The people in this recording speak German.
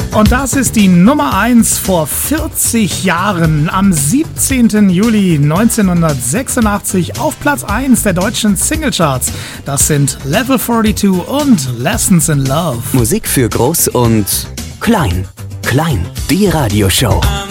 Und das ist die Nummer 1 vor 40 Jahren, am 17. Juli 1986 auf Platz 1 der deutschen Singlecharts. Das sind Level 42 und Lessons in Love. Musik für Groß und Klein. Klein, die Radioshow.